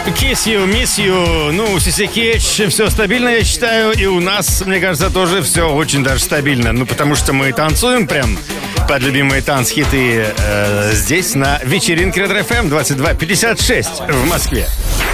Kiss You, Miss You, ну, Сиси Кетч, все стабильно, я считаю, и у нас, мне кажется, тоже все очень даже стабильно, ну, потому что мы танцуем прям под любимые танцхиты здесь, на вечеринке Ретро FM 22:56 в Москве.